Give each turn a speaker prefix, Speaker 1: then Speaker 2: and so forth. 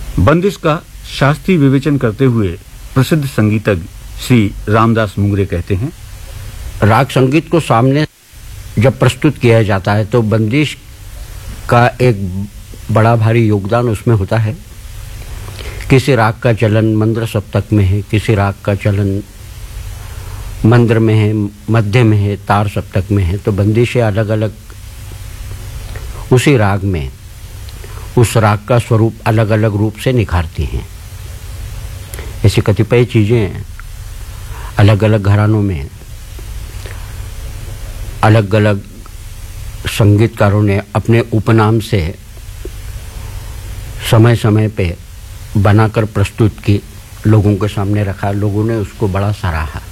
Speaker 1: बंदिश का शास्त्रीय विवेचन करते हुए प्रसिद्ध संगीतज्ञ श्री रामदास मुंगरे कहते हैं,
Speaker 2: राग संगीत को सामने जब प्रस्तुत किया जाता है तो बंदिश का एक बड़ा भारी योगदान उसमें होता है। किसी राग का चलन मंद्र सप्तक में है, किसी राग का चलन मंद्र में है, मध्य में है, तार सप्तक में है, तो बंदिशें अलग अलग उसी राग में उस राग का स्वरूप अलग अलग रूप से निखारती हैं। ऐसी कतिपय चीज़ें अलग अलग घरानों में अलग अलग संगीतकारों ने अपने उपनाम से समय समय पे बनाकर प्रस्तुत की, लोगों के सामने रखा, लोगों ने उसको बड़ा सराहा।